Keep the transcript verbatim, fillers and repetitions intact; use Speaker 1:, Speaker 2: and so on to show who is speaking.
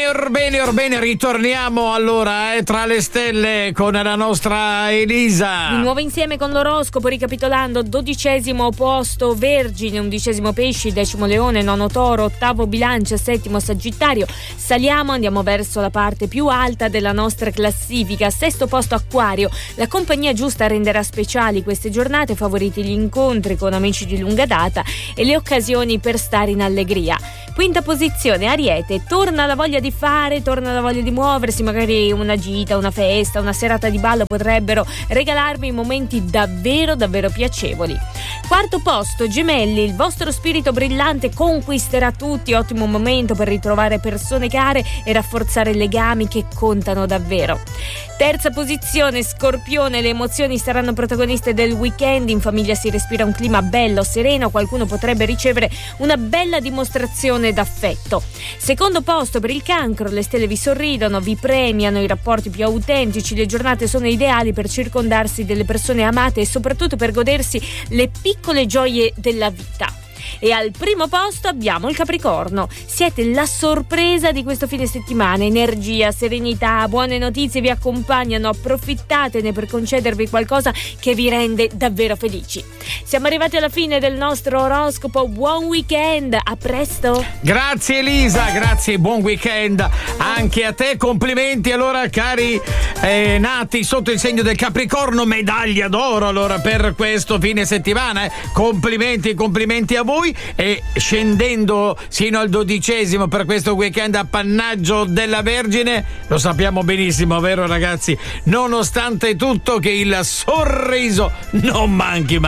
Speaker 1: orbene, orbene, ritorniamo allora eh, tra le stelle con la nostra Elisa.
Speaker 2: Di nuovo insieme con l'oroscopo, ricapitolando: dodicesimo posto Vergine, undicesimo Pesci, decimo Leone, nono Toro, ottavo Bilancia, settimo Sagittario. Saliamo, andiamo verso la parte più alta della nostra classifica. Sesto posto Acquario, la compagnia giusta renderà speciali queste giornate, favoriti gli incontri con amici di lunga data e le occasioni per stare in allegria. Quinta posizione Ariete, torna la voglia di fare, torna la voglia di muoversi, magari una gita, una festa, una serata di ballo potrebbero regalarvi momenti davvero davvero piacevoli. Quarto posto Gemelli, il vostro spirito brillante conquisterà tutti, ottimo momento per ritrovare persone care e rafforzare legami che contano davvero. Terza posizione Scorpione, le emozioni saranno protagoniste del weekend, in famiglia si respira un clima bello, sereno, qualcuno potrebbe ricevere una bella dimostrazione d'affetto. Secondo posto per il Cancro, le stelle vi sorridono, vi premiano i rapporti più autentici, le giornate sono ideali per circondarsi delle persone amate e soprattutto per godersi le piccole gioie della vita. E al primo posto abbiamo il Capricorno, siete la sorpresa di questo fine settimana, energia, serenità, buone notizie vi accompagnano, approfittatene per concedervi qualcosa che vi rende davvero felici. Siamo arrivati alla fine del nostro oroscopo, buon weekend, a presto.
Speaker 1: Grazie Elisa, grazie, buon weekend anche a te, complimenti allora cari eh, nati sotto il segno del Capricorno, medaglia d'oro allora per questo fine settimana, eh. complimenti, complimenti a voi. E scendendo sino al dodicesimo per questo weekend appannaggio della Vergine, lo sappiamo benissimo, vero ragazzi, nonostante tutto che il sorriso non manchi mai.